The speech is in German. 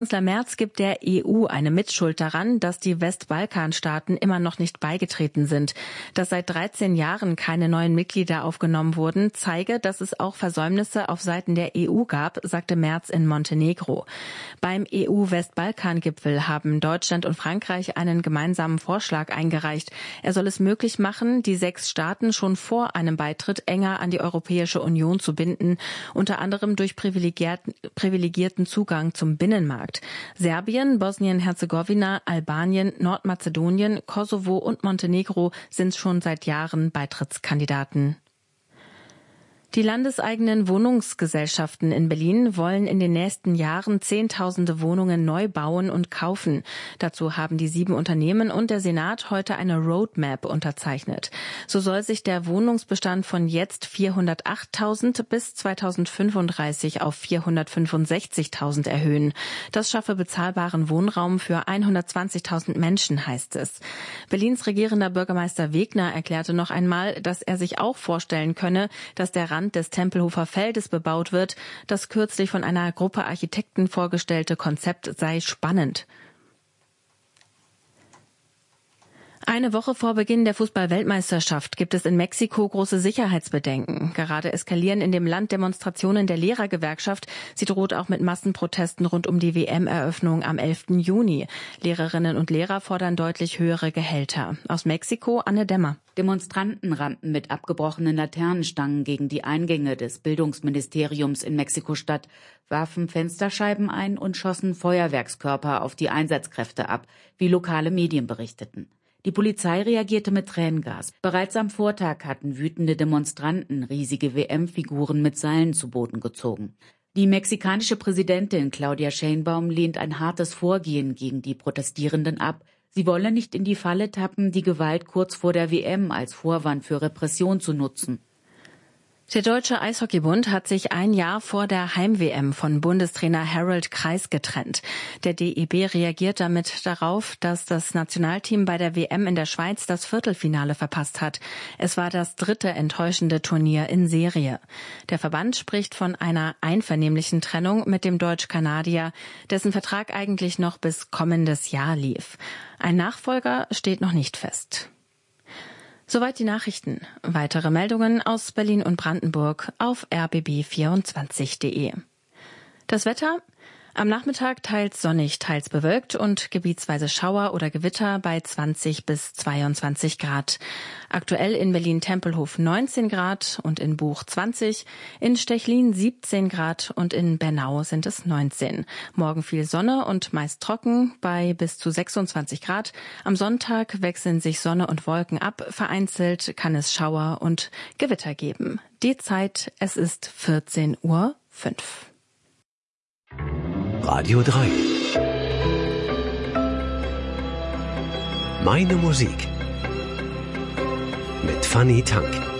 Kanzler Merz gibt der EU eine Mitschuld daran, dass die Westbalkanstaaten immer noch nicht beigetreten sind. Dass seit 13 Jahren keine neuen Mitglieder aufgenommen wurden, zeige, dass es auch Versäumnisse auf Seiten der EU gab, sagte Merz in Montenegro. Beim EU-Westbalkan-Gipfel haben Deutschland und Frankreich einen gemeinsamen Vorschlag eingereicht. Er soll es möglich machen, die 6 Staaten schon vor einem Beitritt enger an die Europäische Union zu binden, unter anderem durch privilegierten Zugang zum Binnenmarkt. Serbien, Bosnien-Herzegowina, Albanien, Nordmazedonien, Kosovo und Montenegro sind schon seit Jahren Beitrittskandidaten. Die landeseigenen Wohnungsgesellschaften in Berlin wollen in den nächsten Jahren Zehntausende Wohnungen neu bauen und kaufen. Dazu haben die 7 Unternehmen und der Senat heute eine Roadmap unterzeichnet. So soll sich der Wohnungsbestand von jetzt 408.000 bis 2035 auf 465.000 erhöhen. Das schaffe bezahlbaren Wohnraum für 120.000 Menschen, heißt es. Berlins regierender Bürgermeister Wegner erklärte noch einmal, dass er sich auch vorstellen könne, dass der Rand des Tempelhofer Feldes bebaut wird. Das kürzlich von einer Gruppe Architekten vorgestellte Konzept sei spannend. Eine Woche vor Beginn der Fußball-Weltmeisterschaft gibt es in Mexiko große Sicherheitsbedenken. Gerade eskalieren in dem Land Demonstrationen der Lehrergewerkschaft. Sie droht auch mit Massenprotesten rund um die WM-Eröffnung am 11. Juni. Lehrerinnen und Lehrer fordern deutlich höhere Gehälter. Aus Mexiko, Anne Dämmer. Demonstranten rannten mit abgebrochenen Laternenstangen gegen die Eingänge des Bildungsministeriums in Mexiko-Stadt, warfen Fensterscheiben ein und schossen Feuerwerkskörper auf die Einsatzkräfte ab, wie lokale Medien berichteten. Die Polizei reagierte mit Tränengas. Bereits am Vortag hatten wütende Demonstranten riesige WM-Figuren mit Seilen zu Boden gezogen. Die mexikanische Präsidentin Claudia Sheinbaum lehnt ein hartes Vorgehen gegen die Protestierenden ab. Sie wolle nicht in die Falle tappen, die Gewalt kurz vor der WM als Vorwand für Repression zu nutzen. Der Deutsche Eishockeybund hat sich ein Jahr vor der Heim-WM von Bundestrainer Harald Kreis getrennt. Der DEB reagiert damit darauf, dass das Nationalteam bei der WM in der Schweiz das Viertelfinale verpasst hat. Es war das 3. enttäuschende Turnier in Serie. Der Verband spricht von einer einvernehmlichen Trennung mit dem Deutsch-Kanadier, dessen Vertrag eigentlich noch bis kommendes Jahr lief. Ein Nachfolger steht noch nicht fest. Soweit die Nachrichten. Weitere Meldungen aus Berlin und Brandenburg auf rbb24.de. Das Wetter: Am Nachmittag teils sonnig, teils bewölkt und gebietsweise Schauer oder Gewitter bei 20 bis 22 Grad. Aktuell in Berlin-Tempelhof 19 Grad und in Buch 20, in Stechlin 17 Grad und in Bernau sind es 19. Morgen viel Sonne und meist trocken bei bis zu 26 Grad. Am Sonntag wechseln sich Sonne und Wolken ab. Vereinzelt kann es Schauer und Gewitter geben. Die Zeit, es ist 14:05 Uhr. Radio 3. Meine Musik. Mit Fanny Tank.